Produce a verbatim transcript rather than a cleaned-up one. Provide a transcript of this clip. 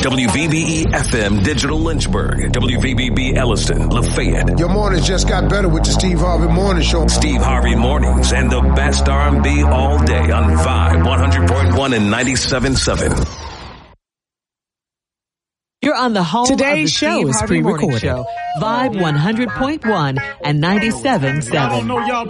W V B E F M Digital Lynchburg, W V B B Elliston, Lafayette. Your mornings just got better with the Steve Harvey Morning Show. Steve Harvey Mornings and the best R and B all day on Vibe one hundred point one and ninety-seven point seven. You're on the home Today's of the show Steve is Harvey Morning pre-recorded. Show, Vibe one hundred point one and ninety-seven point seven.